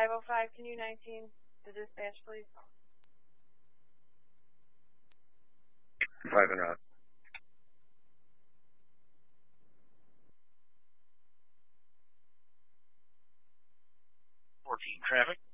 505, can you 19 to dispatch, please? 5 and out. 14 traffic.